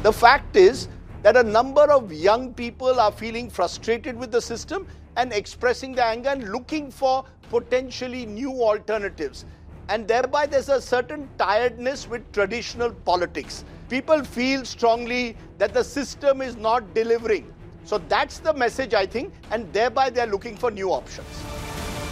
The fact is that a number of young people are feeling frustrated with the system and expressing their anger and looking for potentially new alternatives. And thereby there's a certain tiredness with traditional politics. People feel strongly that the system is not delivering. So that's the message, I think, and thereby they're looking for new options.